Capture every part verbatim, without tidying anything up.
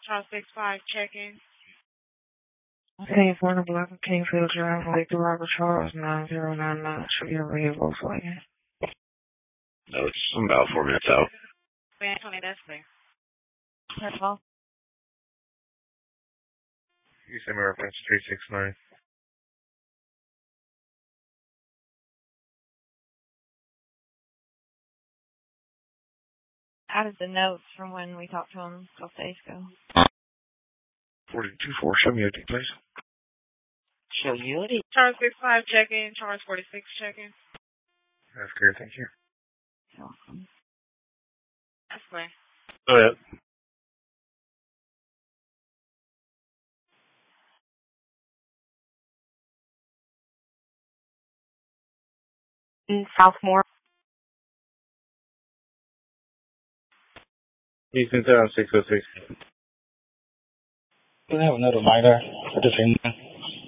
Charles six five, check-in. Ten Corner Block of Kingsfield Drive, Lake Robert Charles, nine zero nine nine. Should be ready to Volkswagen. No, it's about four minutes out. Anthony, that's clear. That's all. You send me reference three six nine. How did the notes from when we talked to him a couple days ago? forty-two four, show me O D, please. Show you it. Charles six five, check-in. Charles forty-six, check-in. That's clear, thank you. You're welcome. That's clear. Go ahead. In Southmore. Eastern Town six oh six. We have another minor for the same one.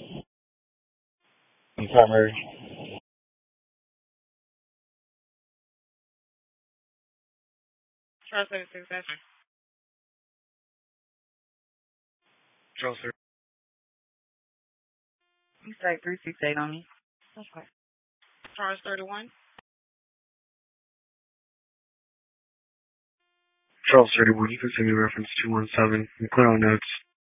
In primary. Charles seventy-six, that's clear. Charles sir. You say three six eight on me. That's clear. Charles thirty-one. Charles thirty-one, you can send me reference two one seven. I'm clear on notes.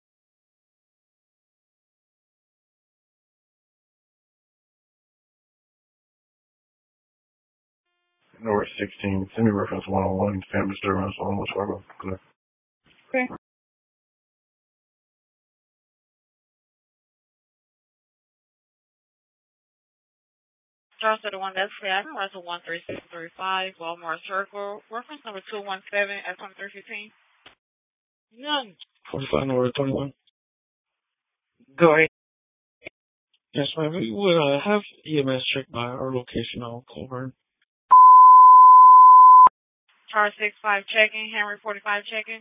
North sixteen, send me reference one oh one. Family disturbance on West Fargo. Clear. Okay. Charles thirty-one, that's clear. I can rise to one three six three five, Walmart Circle. Reference number two one seven at twenty-three fifteen. None. forty-five North twenty-one. Go ahead. Yes, ma'am. We would uh, have E M S check by our location on Colburn. Charles six five, check-in. Henry forty-five, check-in.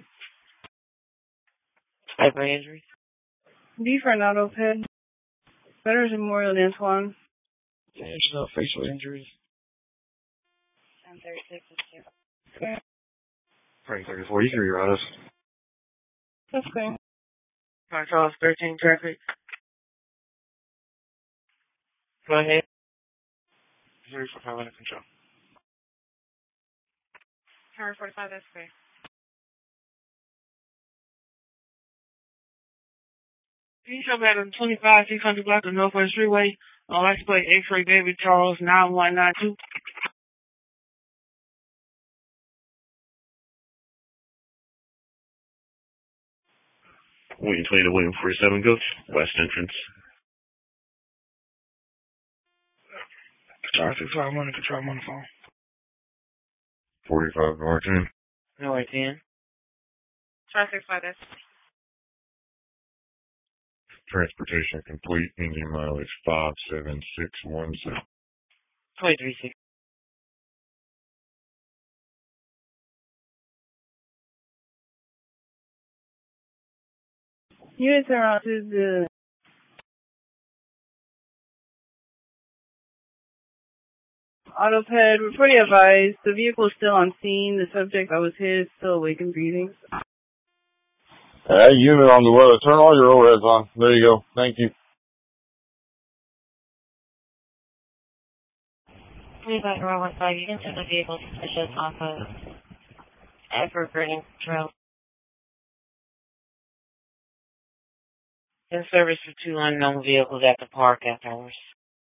Type of injury. B for an auto ped. Veterans Memorial in Antoine. Damage to facial injuries. seven thirty-six is zero. Okay. Frank thirty-four, you can reroute us. That's okay. Alright, Charles thirteen traffic. Go ahead. Zero for five minute control. Henry forty-five, that's clear. You come back on twenty-five six hundred block of Northwest Freeway. On license plate X-ray David Charles nine one nine two. William twenty to William forty-seven, go west entrance. Charles six five one, control I'm on the phone. forty-five North ten. North ten. Charles six five, that's clear. Transportation complete. Engine mileage five seven six one seven. twenty-three six. Units are out to the auto ped. We're pretty advised. The vehicle is still on scene. The subject that was hit is still awake and breathing. Hey, unit on the way. Turn all your overheads on. There you go. Thank you. Please let roll one five units of the vehicle suspicious off of Evergreen Trail. In service for two unknown vehicles at the park after hours.